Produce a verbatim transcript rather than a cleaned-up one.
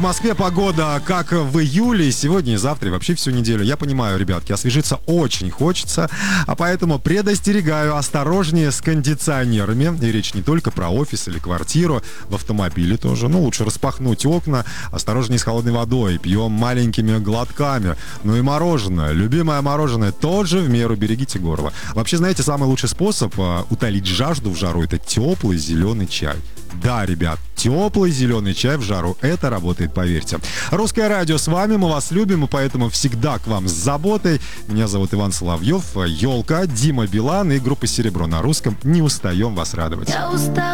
В Москве погода как в июле, сегодня и завтра, и вообще всю неделю. Я понимаю, ребятки, освежиться очень хочется, а поэтому предостерегаю, осторожнее с кондиционерами. И речь не только про офис или квартиру, в автомобиле тоже. Ну, лучше распахнуть окна, осторожнее с холодной водой, пьем маленькими глотками. Ну и мороженое, любимое мороженое, тоже в меру берегите горло. Вообще, знаете, самый лучший способ а, утолить жажду в жару — это теплый зеленый чай. Да, ребят, теплый зеленый чай в жару. Это работает, поверьте. Русское радио с вами, мы вас любим, и поэтому всегда к вам с заботой. Меня зовут Иван Соловьев, Елка, Дима Билан и группа «Серебро» на русском. Не устаем вас радовать.